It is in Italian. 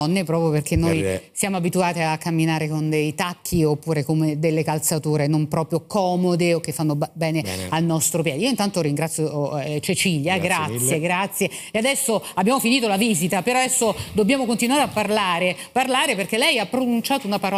proprio perché noi siamo abituati a camminare con dei tacchi oppure come delle calzature non proprio comode o che fanno bene al nostro piede. Io intanto ringrazio Cecilia, grazie. E adesso abbiamo finito la visita, però adesso dobbiamo continuare a parlare perché lei ha pronunciato una parola